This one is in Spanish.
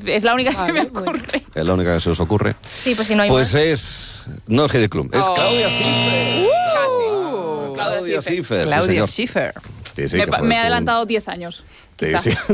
es la única que se me ocurre. Es la única que se os ocurre. Sí, pues si no hay Pues más. no es Heidi Klum, es Oh. Claudia Schiffer. Casi. Claudia Schiffer. sí, Claudia señor. Schiffer. Sí, sí, Me que fue he un- adelantado 10 años. Sí, quizá. sí.